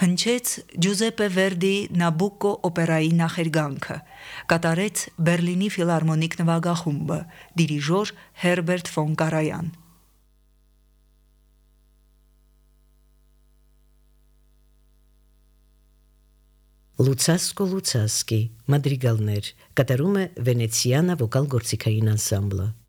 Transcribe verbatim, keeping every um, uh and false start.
Հնչեց Ջուզեպպե Վերդիի Նաբուկկո օպերայի նախերգանքը, կատարեց Բերլինի ֆիլհարմոնիկ նվագախումբը, դիրիժոր Հերբերտ ֆոն Կարայան։ Լուցասկո Լուցասկի մադրիգալներ կատարում է Վենեցիանա վոկալ գործիքային անսամբլը։